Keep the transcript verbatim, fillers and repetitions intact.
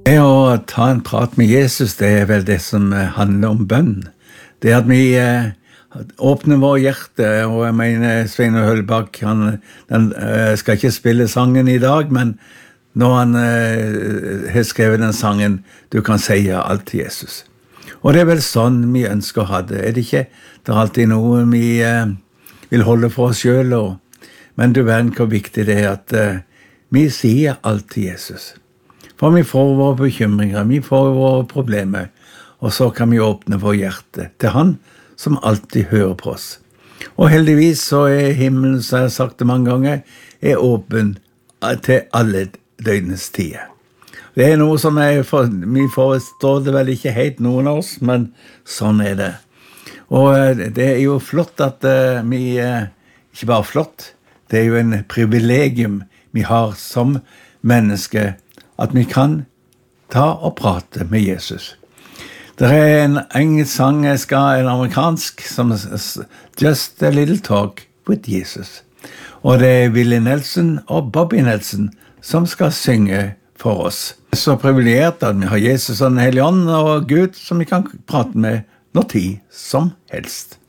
Det å ta en prat med Jesus, det er vel det som handler om bønn. Det at vi eh, åpner vår hjerte, og jeg mener Svein Hølbakk, han, han eh, skal ikke spille sangen i dag, men når han eh, har skrevet den sangen, du kan si alt til Jesus. Og det er vel sånn vi ønsker å ha det. Er det ikke? Det er alltid noe vi eh, vil holde for oss selv, og, men du vet hvor viktig det er at eh, vi sier alt til Jesus. For vi får våre bekymringer, vi får våre problemer, og så kan vi åpne vår hjerte til han som alltid hører på oss. Og heldigvis så er himmelen, som jeg har sagt det mange ganger, er åpen til alle døgnets tider. Det er noe som er, for, vi forstår det vel ikke helt noen av oss, men sånn er det. Og det er jo flott at uh, vi, uh, ikke bare flott, det er jo en privilegium vi har som mennesker, at vi kan ta og prate med Jesus. Det er en engelsk sang, jeg skal, en amerikansk, som Just a Little Talk with Jesus. Og det er Willie Nelson og Bobby Nelson som skal synge for oss. Så privilegert at vi har Jesus og den hellige ånd og Gud som vi kan prate med når tid som helst.